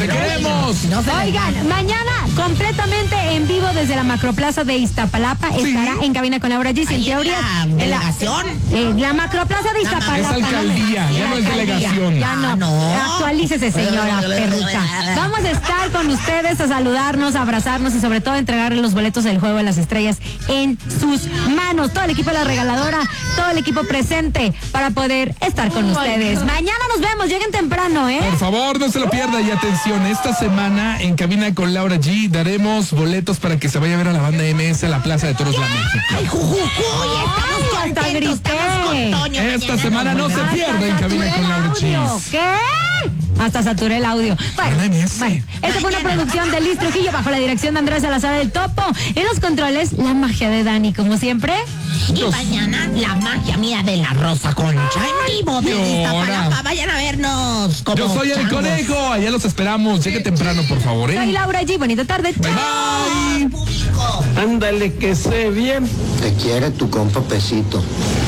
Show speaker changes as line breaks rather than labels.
¡Te queremos!
Oigan, mañana completamente en vivo desde la Macroplaza de Iztapalapa.
Sí.
Estará en cabina con Laura G. En teoría.
¿Delegación?
La Macroplaza de Iztapalapa.
Es alcaldía, ya no es delegación.
Ya no. Actualícese, señora perrucha. Vamos a estar con ustedes, a saludarnos, a abrazarnos y sobre todo a entregarle los boletos del Juego de las Estrellas en sus manos. Todo el equipo de la regaladora, todo el equipo presente para poder estar con ustedes. Mañana nos vemos, lleguen temprano, ¿eh?
Por favor, no se lo pierda. Y atención, esta semana en cabina con Laura G daremos boletos para que se vaya a ver a la banda MS a la Plaza de Toros La México.
¡Ay, jujucuy! Estamos
hasta
contentos,
grité.
estamos con Toño.
Esta semana no se pierda en cabina con Laura G.
¿Qué? Hasta saturé el audio. Bueno,
MS.
esta fue una producción de Liz Trujillo bajo la dirección de Andrés Salazar del Topo. En los controles, la magia de Dani, como siempre.
Y mañana la magia mía de la Rosa Concha en vivo de Iztapalapa. Vayan a vernos.
Yo soy el Conejo, allá los esperamos. Llegue temprano, por favor,
Soy Laura G. Bonita tarde.
Bye, bye.
público.
Ándale, que sé bien.
Te quiere tu compa Pesito.